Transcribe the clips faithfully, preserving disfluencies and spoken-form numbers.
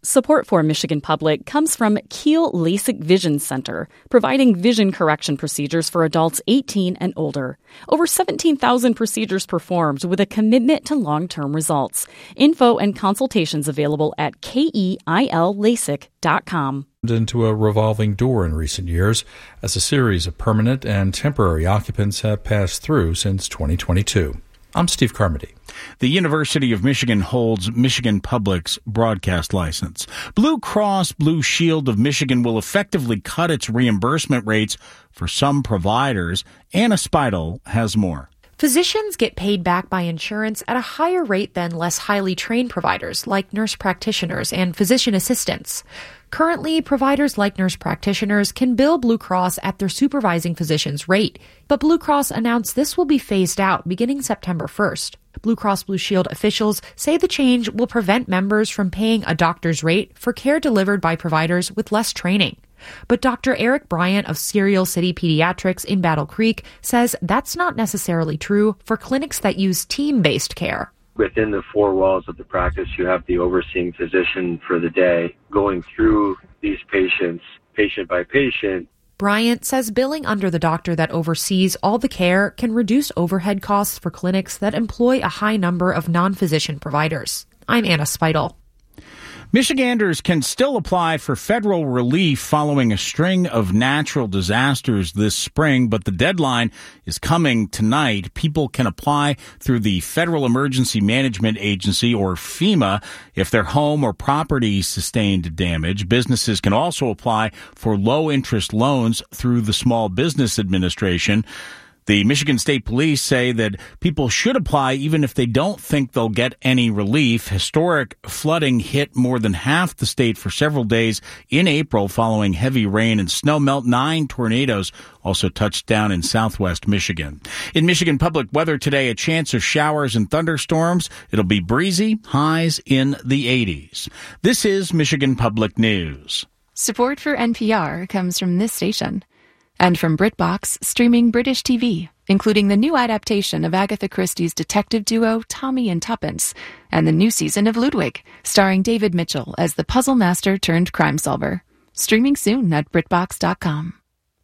Support for Michigan Public comes from Kiel LASIK Vision Center, providing vision correction procedures for adults eighteen and older. Over seventeen thousand procedures performed with a commitment to long-term results. Info and consultations available at keil lasik dot com. Into a revolving door in recent years, as a series of permanent and temporary occupants have passed through since twenty twenty-two. I'm Steve Carmody. The University of Michigan holds Michigan Public's broadcast license. Blue Cross Blue Shield of Michigan will effectively cut its reimbursement rates for some providers. Anna Speidel has more. Physicians get paid back by insurance at a higher rate than less highly trained providers like nurse practitioners and physician assistants. Currently, providers like nurse practitioners can bill Blue Cross at their supervising physician's rate, but Blue Cross announced this will be phased out beginning September first. Blue Cross Blue Shield officials say the change will prevent members from paying a doctor's rate for care delivered by providers with less training. But Doctor Eric Bryant of Serial City Pediatrics in Battle Creek says that's not necessarily true for clinics that use team-based care. Within the four walls of the practice, you have the overseeing physician for the day going through these patients, patient by patient. Bryant says billing under the doctor that oversees all the care can reduce overhead costs for clinics that employ a high number of non-physician providers. I'm Anna Speidel. Michiganders can still apply for federal relief following a string of natural disasters this spring, but the deadline is coming tonight. People can apply through the Federal Emergency Management Agency, or FEMA, if their home or property sustained damage. Businesses can also apply for low-interest loans through the Small Business Administration. The Michigan State Police say that people should apply even if they don't think they'll get any relief. Historic flooding hit more than half the state for several days in April following heavy rain and snow melt. Nine tornadoes also touched down in southwest Michigan. In Michigan Public weather today, a chance of showers and thunderstorms. It'll be breezy, highs in the eighties. This is Michigan Public News. Support for N P R comes from this station. And from BritBox, streaming British T V, including the new adaptation of Agatha Christie's detective duo Tommy and Tuppence, and the new season of Ludwig, starring David Mitchell as the puzzle master turned crime solver. Streaming soon at Brit Box dot com.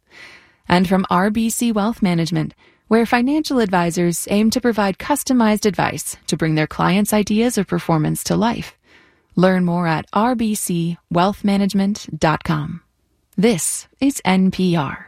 And from R B C Wealth Management, where financial advisors aim to provide customized advice to bring their clients' ideas of performance to life. Learn more at R B C wealth management dot com. This is N P R.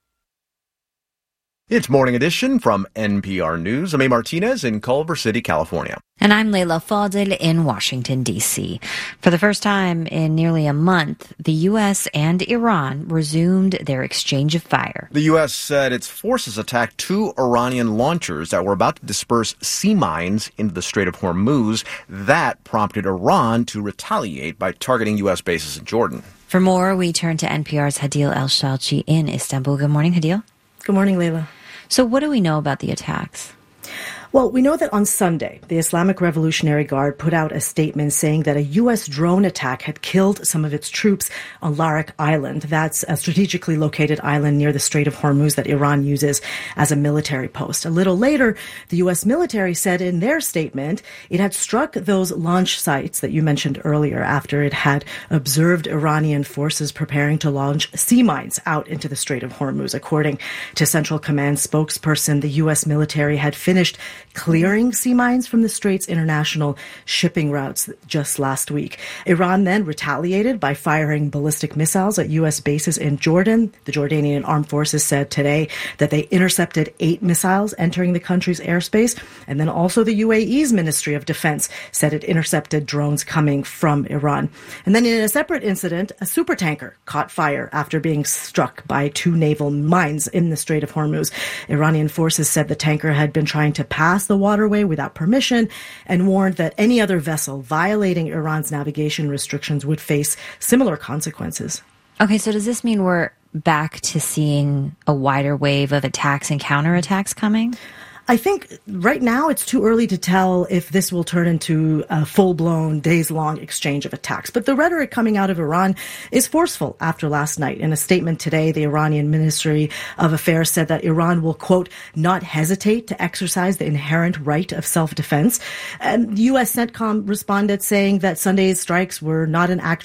It's Morning Edition from N P R News. I'm A. Martinez in Culver City, California. And I'm Leila Fadel in Washington, D C. For the first time in nearly a month, the U S and Iran resumed their exchange of fire. The U S said its forces attacked two Iranian launchers that were about to disperse sea mines into the Strait of Hormuz. That prompted Iran to retaliate by targeting U S bases in Jordan. For more, we turn to N P R's Hadil El-Shalchi in Istanbul. Good morning, Hadil. Good morning, Leila. So what do we know about the attacks? Well, we know that on Sunday, the Islamic Revolutionary Guard put out a statement saying that a U S drone attack had killed some of its troops on Larak Island. That's a strategically located island near the Strait of Hormuz that Iran uses as a military post. A little later, the U S military said in their statement it had struck those launch sites that you mentioned earlier after it had observed Iranian forces preparing to launch sea mines out into the Strait of Hormuz. According to Central Command spokesperson, the U S military had finished clearing sea mines from the Strait's international shipping routes just last week. Iran then retaliated by firing ballistic missiles at U S bases in Jordan. The Jordanian armed forces said today that they intercepted eight missiles entering the country's airspace. And then also the U A E's Ministry of Defense said it intercepted drones coming from Iran. And then in a separate incident, a supertanker caught fire after being struck by two naval mines in the Strait of Hormuz. Iranian forces said the tanker had been trying to pass the waterway without permission and warned that any other vessel violating Iran's navigation restrictions would face similar consequences. Okay, so does this mean we're back to seeing a wider wave of attacks and counterattacks coming? I think right now it's too early to tell if this will turn into a full-blown, days-long exchange of attacks. But the rhetoric coming out of Iran is forceful after last night. In a statement today, the Iranian Ministry of Affairs said that Iran will, quote, not hesitate to exercise the inherent right of self-defense. And U S CENTCOM responded saying that Sunday's strikes were not an act